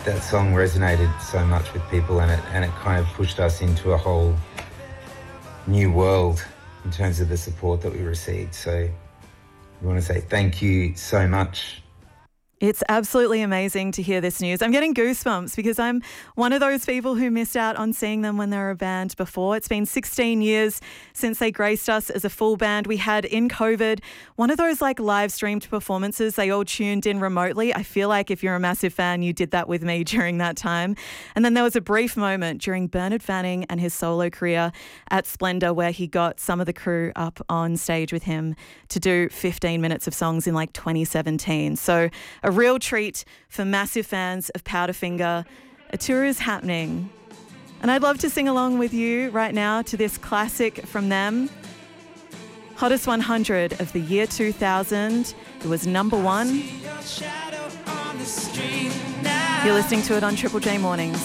that song resonated so much with people, and it kind of pushed us into a whole new world in terms of the support that we received. So we want to say thank you so much. It's absolutely amazing to hear this news. I'm getting goosebumps because I'm one of those people who missed out on seeing them when they were a band before. It's been 16 years since they graced us as a full band. We had, in COVID, one of those like live streamed performances. They all tuned in remotely. I feel like if you're a massive fan, you did that with me during that time. And then there was a brief moment during Bernard Fanning and his solo career at Splendour where he got some of the crew up on stage with him to do 15 minutes of songs in like 2017. So a real treat for massive fans of Powderfinger. A tour is happening. And I'd love to sing along with you right now to this classic from them. Hottest 100 of the year 2000. It was number 1. You're listening to it on Triple J Mornings.